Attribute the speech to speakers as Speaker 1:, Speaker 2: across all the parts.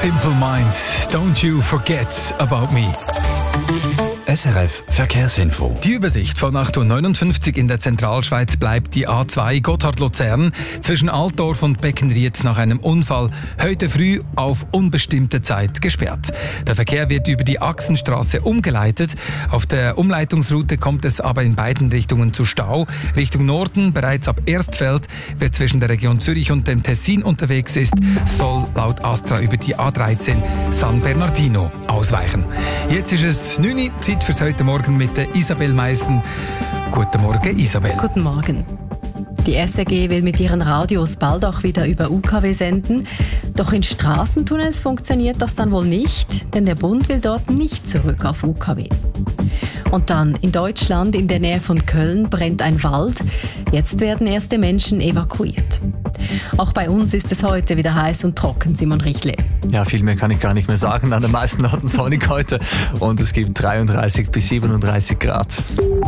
Speaker 1: Simple Minds, don't you forget about me.
Speaker 2: SRF Verkehrsinfo.
Speaker 1: Die Übersicht von 8.59 Uhr in der Zentralschweiz bleibt die A2 Gotthard-Luzern zwischen Altdorf und Beckenried nach einem Unfall heute früh auf unbestimmte Zeit gesperrt. Der Verkehr wird über die Achsenstraße umgeleitet. Auf der Umleitungsroute kommt es aber in beiden Richtungen zu Stau. Richtung Norden, bereits ab Erstfeld, wer zwischen der Region Zürich und dem Tessin unterwegs ist, soll laut Astra über die A13 San Bernardino ausweichen. Jetzt ist es 9 Uhr, Zeit fürs heute Morgen mit der Isabel Meissen. Guten Morgen, Isabel.
Speaker 3: Guten Morgen. Die SRG will mit ihren Radios bald auch wieder über UKW senden. Doch in Straßentunnels funktioniert das dann wohl nicht, denn der Bund will dort nicht zurück auf UKW. Und dann in Deutschland, in der Nähe von Köln, brennt ein Wald. Jetzt werden erste Menschen evakuiert. Auch bei uns ist es heute wieder heiß und trocken, Simon Richle.
Speaker 4: Ja, viel mehr kann ich gar nicht mehr sagen. An den meisten Orten sonnig heute und es gibt 33 bis 37 Grad.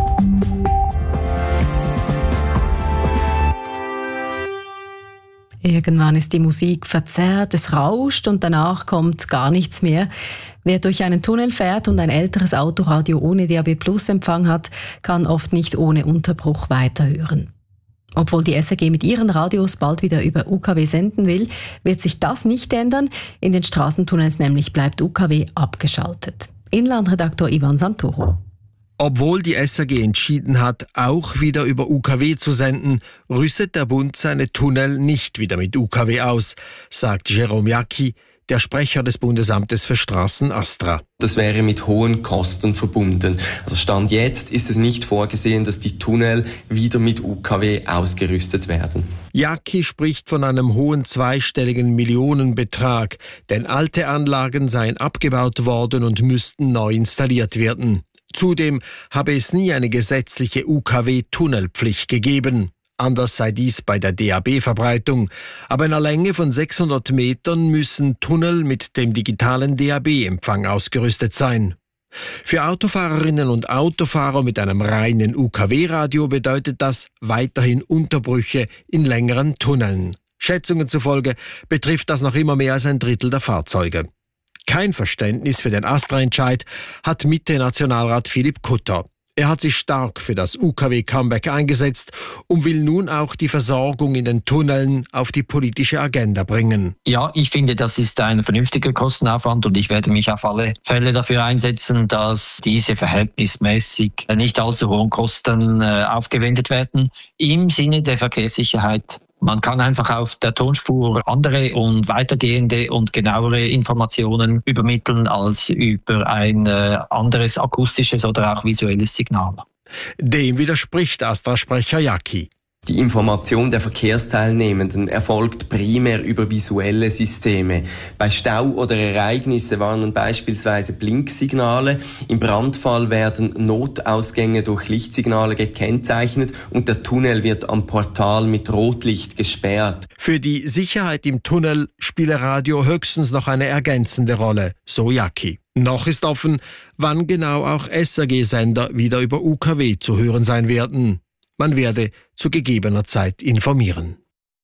Speaker 3: Irgendwann ist die Musik verzerrt, es rauscht und danach kommt gar nichts mehr. Wer durch einen Tunnel fährt und ein älteres Autoradio ohne DAB+-Empfang hat, kann oft nicht ohne Unterbruch weiterhören. Obwohl die SRG mit ihren Radios bald wieder über UKW senden will, wird sich das nicht ändern. In den Straßentunnels nämlich bleibt UKW abgeschaltet. Inlandredaktor Ivan Santoro.
Speaker 5: Obwohl die SRG entschieden hat, auch wieder über UKW zu senden, rüstet der Bund seine Tunnel nicht wieder mit UKW aus, sagt Jérôme Jacqui, der Sprecher des Bundesamtes für Straßen Astra.
Speaker 6: Das wäre mit hohen Kosten verbunden. Also Stand jetzt ist es nicht vorgesehen, dass die Tunnel wieder mit UKW ausgerüstet werden.
Speaker 5: Jacqui spricht von einem hohen zweistelligen Millionenbetrag, denn alte Anlagen seien abgebaut worden und müssten neu installiert werden. Zudem habe es nie eine gesetzliche UKW-Tunnelpflicht gegeben. Anders sei dies bei der DAB-Verbreitung. Aber in einer Länge von 600 Metern müssen Tunnel mit dem digitalen DAB-Empfang ausgerüstet sein. Für Autofahrerinnen und Autofahrer mit einem reinen UKW-Radio bedeutet das weiterhin Unterbrüche in längeren Tunneln. Schätzungen zufolge betrifft das noch immer mehr als ein Drittel der Fahrzeuge. Kein Verständnis für den Astra-Entscheid hat Mitte-Nationalrat Philipp Kutter. Er hat sich stark für das UKW-Comeback eingesetzt und will nun auch die Versorgung in den Tunneln auf die politische Agenda bringen.
Speaker 7: Ja, ich finde, das ist ein vernünftiger Kostenaufwand und ich werde mich auf alle Fälle dafür einsetzen, dass diese verhältnismäßig nicht allzu hohen Kosten aufgewendet werden im Sinne der Verkehrssicherheit. Man kann einfach auf der Tonspur andere und weitergehende und genauere Informationen übermitteln als über ein anderes akustisches oder auch visuelles Signal.
Speaker 5: Dem widerspricht Astra-Sprecher Jacqui.
Speaker 6: Die Information der Verkehrsteilnehmenden erfolgt primär über visuelle Systeme. Bei Stau oder Ereignisse warnen beispielsweise Blinksignale. Im Brandfall werden Notausgänge durch Lichtsignale gekennzeichnet und der Tunnel wird am Portal mit Rotlicht gesperrt.
Speaker 5: Für die Sicherheit im Tunnel spiele Radio höchstens noch eine ergänzende Rolle, so Jacqui. Noch ist offen, wann genau auch SRG-Sender wieder über UKW zu hören sein werden. Man werde zu gegebener Zeit informieren.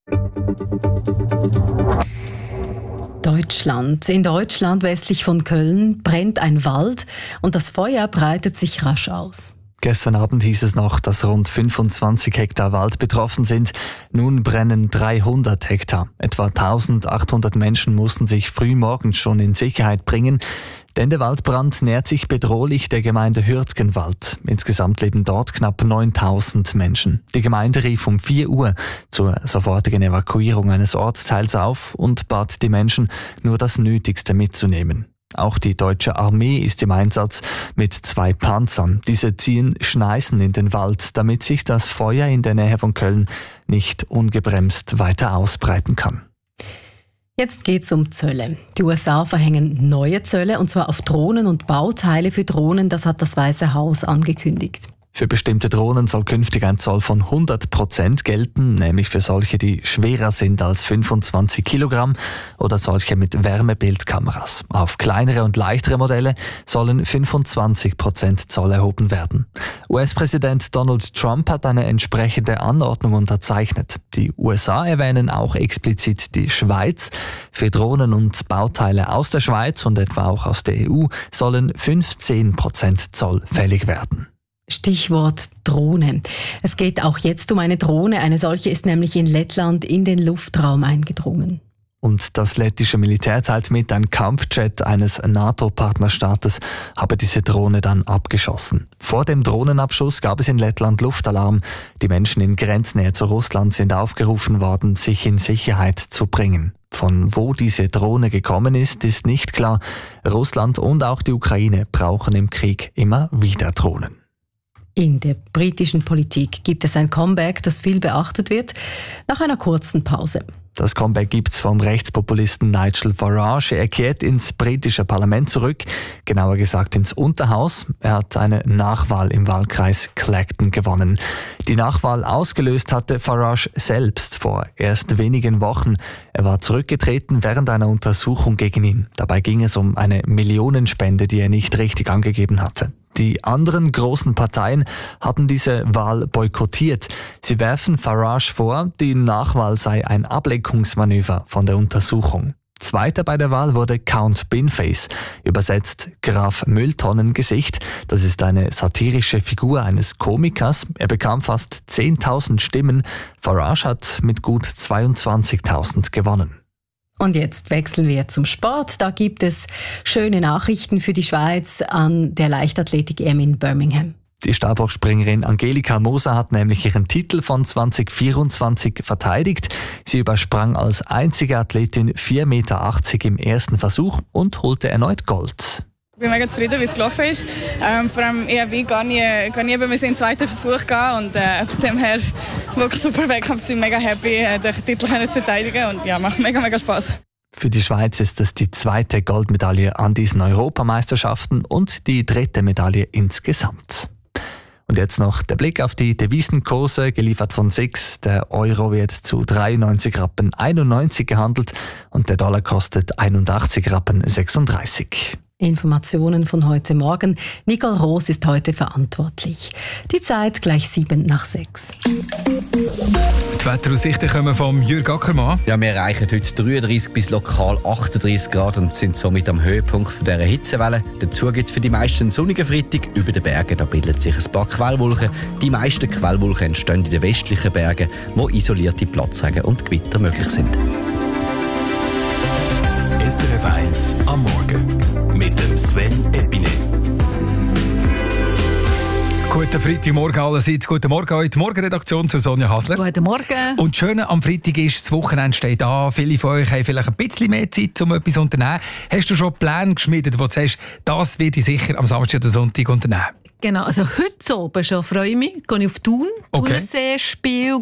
Speaker 3: Deutschland. In Deutschland westlich von Köln brennt ein Wald und das Feuer breitet sich rasch aus.
Speaker 4: Gestern Abend hieß es noch, dass rund 25 Hektar Wald betroffen sind. Nun brennen 300 Hektar. Etwa 1800 Menschen mussten sich frühmorgens schon in Sicherheit bringen, denn der Waldbrand nähert sich bedrohlich der Gemeinde Hürtgenwald. Insgesamt leben dort knapp 9000 Menschen. Die Gemeinde rief um 4 Uhr zur sofortigen Evakuierung eines Ortsteils auf und bat die Menschen, nur das Nötigste mitzunehmen. Auch die deutsche Armee ist im Einsatz mit 2 Panzern. Diese ziehen Schneisen in den Wald, damit sich das Feuer in der Nähe von Köln nicht ungebremst weiter ausbreiten kann.
Speaker 3: Jetzt geht's um Zölle. Die USA verhängen neue Zölle, und zwar auf Drohnen und Bauteile für Drohnen. Das hat das Weiße Haus angekündigt.
Speaker 4: Für bestimmte Drohnen soll künftig ein Zoll von 100% gelten, nämlich für solche, die schwerer sind als 25 Kilogramm oder solche mit Wärmebildkameras. Auf kleinere und leichtere Modelle sollen 25% Zoll erhoben werden. US-Präsident Donald Trump hat eine entsprechende Anordnung unterzeichnet. Die USA erwähnen auch explizit die Schweiz. Für Drohnen und Bauteile aus der Schweiz und etwa auch aus der EU sollen 15% Zoll fällig werden.
Speaker 3: Stichwort Drohne. Es geht auch jetzt um eine Drohne. Eine solche ist nämlich in Lettland in den Luftraum eingedrungen.
Speaker 4: Und das lettische Militär teilt mit, ein Kampfjet eines NATO-Partnerstaates habe diese Drohne dann abgeschossen. Vor dem Drohnenabschuss gab es in Lettland Luftalarm. Die Menschen in Grenznähe zu Russland sind aufgerufen worden, sich in Sicherheit zu bringen. Von wo diese Drohne gekommen ist nicht klar. Russland und auch die Ukraine brauchen im Krieg immer wieder Drohnen.
Speaker 3: In der britischen Politik gibt es ein Comeback, das viel beachtet wird, nach einer kurzen Pause.
Speaker 4: Das Comeback gibt's vom Rechtspopulisten Nigel Farage. Er kehrt ins britische Parlament zurück, genauer gesagt ins Unterhaus. Er hat eine Nachwahl im Wahlkreis Clacton gewonnen. Die Nachwahl ausgelöst hatte Farage selbst vor erst wenigen Wochen. Er war zurückgetreten während einer Untersuchung gegen ihn. Dabei ging es um eine Millionenspende, die er nicht richtig angegeben hatte. Die anderen großen Parteien haben diese Wahl boykottiert. Sie werfen Farage vor, die Nachwahl sei ein Ablenkungsmanöver von der Untersuchung. Zweiter bei der Wahl wurde Count Binface, übersetzt Graf Mülltonnengesicht. Das ist eine satirische Figur eines Komikers. Er bekam fast 10.000 Stimmen. Farage hat mit gut 22.000 gewonnen.
Speaker 3: Und jetzt wechseln wir zum Sport. Da gibt es schöne Nachrichten für die Schweiz an der Leichtathletik-EM in Birmingham.
Speaker 4: Die Stabhochspringerin Angelika Moser hat nämlich ihren Titel von 2024 verteidigt. Sie übersprang als einzige Athletin 4,80 Meter im ersten Versuch und holte erneut Gold.
Speaker 8: Ich bin mega zufrieden, wie es gelaufen ist. Vor allem ERW gar nie in den zweiten Versuch gehen und von dem her wirklich super Wettkampf. Ich bin mega happy, den Titel zu verteidigen und ja, macht mega Spaß.
Speaker 4: Für die Schweiz ist es die zweite Goldmedaille an diesen Europameisterschaften und die dritte Medaille insgesamt. Und jetzt noch der Blick auf die Devisenkurse, geliefert von SIX. Der Euro wird zu 93,91 Rappen gehandelt und der Dollar kostet 81,36 Rappen.
Speaker 3: Informationen von heute Morgen. Nicole Roos ist heute verantwortlich. Die Zeit gleich 7:06.
Speaker 1: Die Wetteraussichten kommen vom Jürg Ackermann.
Speaker 2: Ja, wir erreichen heute 33 bis lokal 38 Grad und sind somit am Höhepunkt dieser Hitzewelle. Dazu gibt es für die meisten einen sonnigen Freitag. Über den Bergen da bilden sich ein paar Quellwolken. Die meisten Quellwolken entstehen in den westlichen Bergen, wo isolierte Platzregen und Gewitter möglich sind.
Speaker 9: SRF 1 am Morgen mit dem Sven Epine.
Speaker 1: Guten Freitagmorgen allerseits. Guten Morgen heute. Morgenredaktion zu Sonja Hasler.
Speaker 10: Guten Morgen.
Speaker 1: Und das Schöne am Freitag ist, das Wochenende steht an. Viele von euch haben vielleicht ein bisschen mehr Zeit, um etwas zu unternehmen. Hast du schon Pläne geschmiedet, wo du sagst, das werde ich sicher am Samstag oder Sonntag unternehmen?
Speaker 10: Genau, also heute oben schon freue ich mich. Gehe ich auf Thun, Thunersee, Spiel,